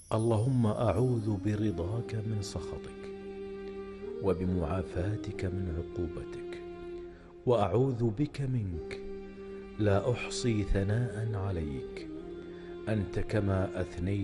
اللهم أعوذ برضاك من سخطك، وبمعافاتك من عقوبتك، وأعوذ بك منك، لا أحصي ثناء عليك، أنت كما أثنيت